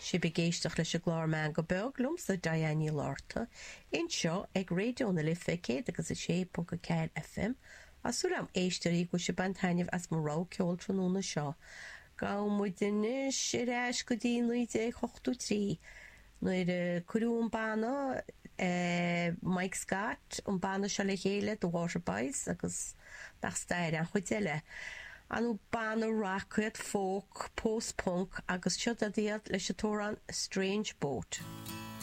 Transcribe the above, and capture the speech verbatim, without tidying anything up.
si begéisteach leis a glár me go beglum sa Diana Lorta, in seo ag radio na lifa céad agus a sé punca ceir F M, a súlam éisteí go se bantaineh as marrá ceol tróna seo. Gá mu duine si reis go dtí nuide chochtú trí, nuair a cuiún bana Mike Scott an bana se le chéile do Waterboys agus bachsteir an chuideile. Anú bana rockad, folk, post-punk agus siod a diad leis a tóran Strange Boat.